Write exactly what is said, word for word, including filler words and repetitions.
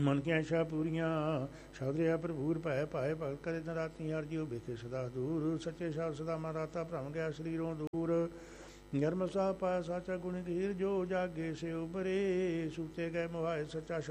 ਮਨ ਕੀ ਆਸ਼ਾ ਪੂਰੀਆਂ ਸ਼ਬਦ ਰਿਆ ਭਰਪੂਰ ਭੈ ਪਾਏ ਭਗਤ ਕਰੇ ਦਿਨ ਰਾਤੀ ਹਰ ਜੀਉ ਵੇਖੇ ਸਦਾ ਦੂਰ ਸੱਚੇ ਸ਼ਬਦ ਸਦਾ ਮਨ ਰਾਤਾ ਭ੍ਰਮ ਗਿਆ ਸਰੀਰੋਂ ਦੂਰ ਗਰਮ ਸਾਹ ਪਾਇਆ ਸਾਚਾ ਗੁਣ ਧੀਰ ਜੋ ਜਾਗੇ ਸੇ ਉਬਰੇ ਸੂਤੇ ਗਏ ਮੋਹਾਏ ਸੱਚਾ